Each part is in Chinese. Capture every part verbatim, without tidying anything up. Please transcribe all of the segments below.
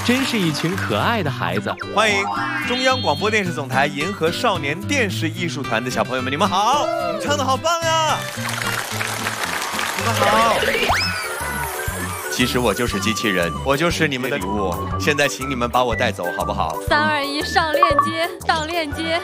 真是一群可爱的孩子。 欢迎中央广播电视总台银河少年电视艺术团的小朋友们，你们好！你们唱得好棒呀！你们好。其实我就是机器人，我就是你们的礼物。现在请你们把我带走，好不好？ 三二一，上链接，上链接。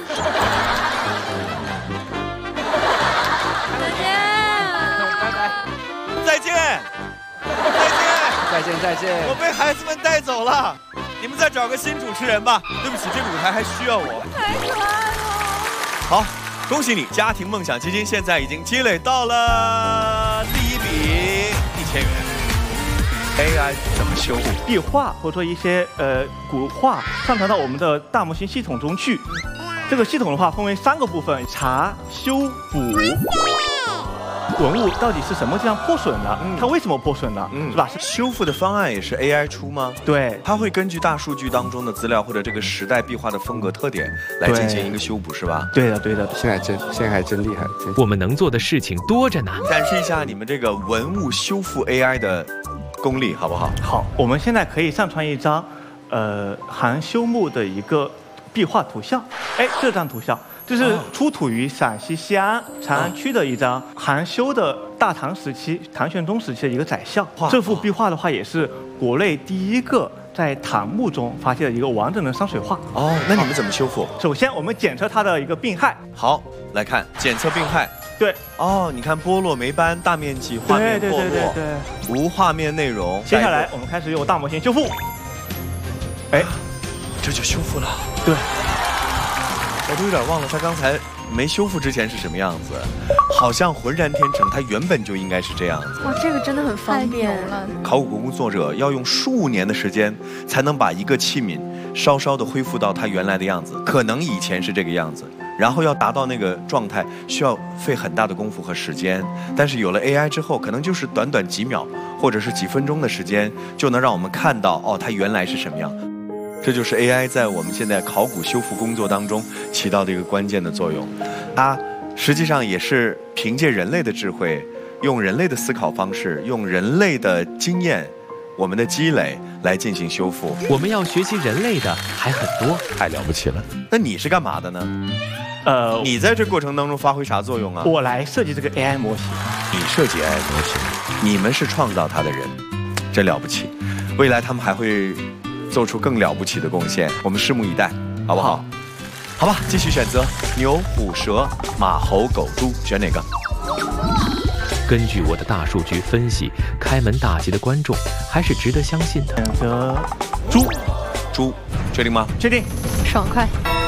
再见。 再见。再见。 再见再见。 我被孩子们带走了，你们再找个新主持人吧。对不起，这个舞台还需要我。 太可爱了。 好，恭喜你，家庭梦想基金现在已经积累到了第一笔一千元。A I 怎么修复壁画或者说一些呃古画上传到我们的大模型系统中去？这个系统的话分为三个部分：查、修补。文物到底是什么地方破损的？嗯、它为什么破损的？嗯，是吧？ 修复的方案也是 A I 出吗？ 对， 它会根据大数据当中的资料或者这个时代壁画的风格特点来进行一个修补，是吧？ 对的，对的。 现在真，现在还真厉害。真我们能做的事情多着呢。 展示一下你们这个文物修复 A I 的功力，好不好？ 好，我们现在可以上传一张，呃，含修木的一个壁画图像。哎，这张图像。这是出土于陕西西安长安区的一张含修的大唐时期、唐玄宗时期的一个宰相。这幅壁画的话，也是国内第一个在唐墓中发现的一个完整的山水画。 哦，那你们怎么修复？ 首先，我们检测它的一个病害。 好，来看检测病害。 对。 哦，你看剥落霉斑，大面积画面剥落， 对对对对对，无画面内容。 接下来，我们开始用大模型修复。哎， 这就修复了。 对。 我都有点忘了他刚才没修复之前是什么样子，好像浑然天成，它原本就应该是这样子。 哇，这个真的很方便了。 考古工作者要用数年的时间才能把一个器皿稍稍的恢复到它原来的样子，可能以前是这个样子，然后要达到那个状态需要费很大的功夫和时间。但是有了 A I 之后，可能就是短短几秒或者是几分钟的时间，就能让我们看到哦，它原来是什么样。这就是 A I 在我们现在考古修复工作当中起到的一个关键的作用。它实际上也是凭借人类的智慧，用人类的思考方式，用人类的经验，我们的积累来进行修复。 我们要学习人类的还很多， 太了不起了。那你是干嘛的呢？ 呃， 你在这过程当中发挥啥作用啊？ 我来设计这个 A I 模型。 你设计 A I 模型，你们是创造它的人，真了不起。未来他们还会做出更了不起的贡献，我们拭目以待，好不好？好，好吧，继续选择牛、虎、蛇、马、猴、狗、猪，选哪个？ 根据我的大数据分析，开门大吉的观众还是值得相信的。 选择猪， 猪，确定吗？ 确定。 爽快。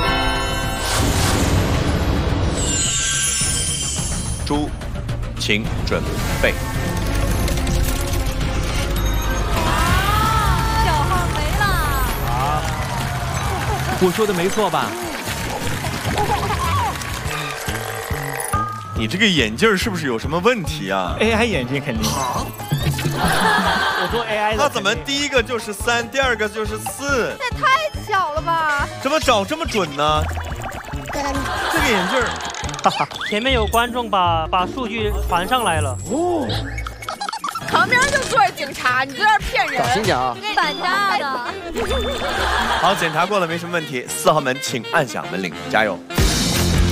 猪，请准备。 我说的没错吧？ 你这个眼镜是不是有什么问题啊 ？A I 眼镜肯定。我做 A I 的。 他怎么第一个就是三，第二个就是四？ 这也太巧了吧！ 怎么找这么准呢？这个眼镜， 哈哈，前面有观众把把数据传上来了。哦。 旁边就坐着警察，你在这骗人！ 小心点啊！ 反家的。 好，检查过了，没什么问题。四号门，请按响门铃，加油。